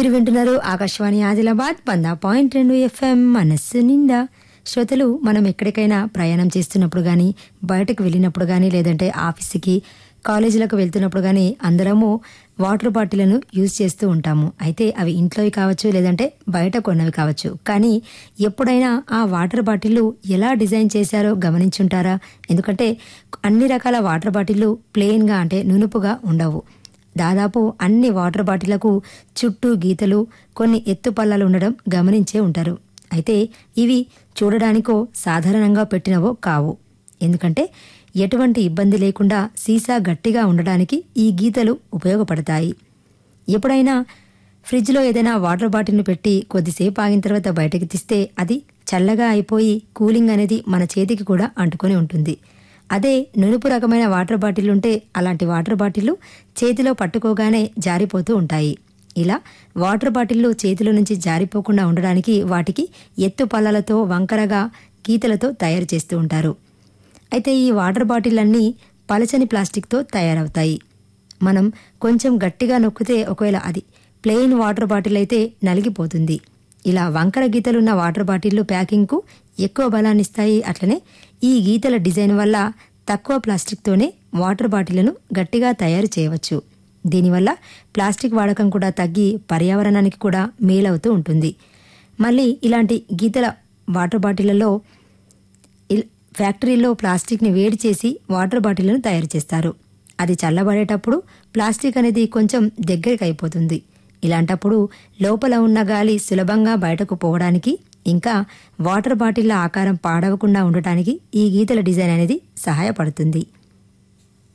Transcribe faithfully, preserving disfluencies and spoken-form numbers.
మీరు వింటున్నారు ఆకాశవాణి ఆదిలాబాద్ వంద పాయింట్ రెండు ఎఫ్ఎం మనస్సు నిండా. శ్రోతలు, మనం ఎక్కడికైనా ప్రయాణం చేస్తున్నప్పుడు కానీ, బయటకు వెళ్ళినప్పుడు కానీ, లేదంటే ఆఫీస్కి కాలేజీలకు వెళ్తున్నప్పుడు కానీ అందరము వాటర్ బాటిళ్లను యూజ్ చేస్తూ ఉంటాము. అయితే అవి ఇంట్లోవి కావచ్చు, లేదంటే బయట కొన్నవి కావచ్చు. కానీ ఎప్పుడైనా ఆ వాటర్ బాటిళ్లు ఎలా డిజైన్ చేశారో గమనించుంటారా? ఎందుకంటే అన్ని రకాల వాటర్ బాటిళ్లు ప్లెయిన్గా అంటే నునుపుగా ఉండవు. దాదాపు అన్ని వాటర్ బాటిళ్లకు చుట్టూ గీతలు, కొన్ని ఎత్తు పల్లాలు ఉండడం గమనించే ఉంటారు. అయితే ఇవి చూడడానికో సాధారణంగా పెట్టినవో కావు. ఎందుకంటే ఎటువంటి ఇబ్బంది లేకుండా సీసా గట్టిగా ఉండడానికి ఈ గీతలు ఉపయోగపడతాయి. ఎప్పుడైనా ఫ్రిడ్జ్లో ఏదైనా వాటర్ బాటిల్ను పెట్టి కొద్దిసేపు ఆగిన తర్వాత బయటకు తీస్తే అది చల్లగా అయిపోయి కూలింగ్ అనేది మన చేతికి కూడా అంటుకొని ఉంటుంది. అదే నునుపు రకమైన వాటర్ బాటిళ్లుంటే అలాంటి వాటర్ బాటిళ్లు చేతిలో పట్టుకోగానే జారిపోతూ ఉంటాయి. ఇలా వాటర్ బాటిళ్లు చేతిలో నుంచి జారిపోకుండా ఉండడానికి వాటికి ఎత్తు పళ్ళలతో, వంకరగా గీతలతో తయారు చేస్తూ ఉంటారు. అయితే ఈ వాటర్ బాటిళ్లన్నీ పలచని ప్లాస్టిక్తో తయారవుతాయి. మనం కొంచెం గట్టిగా నొక్కితే ఒకవేళ అది ప్లెయిన్ వాటర్ బాటిల్ అయితే నలిగిపోతుంది. ఇలా వంకర గీతలున్న వాటర్ బాటిళ్లు ప్యాకింగ్కు ఎక్కువ బలాన్నిస్తాయి. అట్లనే ఈ గీతల డిజైన్ వల్ల తక్కువ ప్లాస్టిక్తోనే వాటర్ బాటిళ్లను గట్టిగా తయారు చేయవచ్చు. దీనివల్ల ప్లాస్టిక్ వాడకం కూడా తగ్గి పర్యావరణానికి కూడా మేలవుతూ ఉంటుంది. మళ్ళీ ఇలాంటి గీతల వాటర్ బాటిళ్లలో ఫ్యాక్టరీలో ప్లాస్టిక్ని వేడి చేసి వాటర్ బాటిళ్లను తయారు చేస్తారు. అది చల్లబడేటప్పుడు ప్లాస్టిక్ అనేది కొంచెం దగ్గరికి అయిపోతుంది. ఇలాంటప్పుడు లోపల ఉన్న గాలి సులభంగా బయటకు పోవడానికి, ఇంకా వాటర్ బాటిళ్ల ఆకారం పాడవకుండా ఉండటానికి ఈ గీతల డిజైన్ అనేది సహాయపడుతుంది.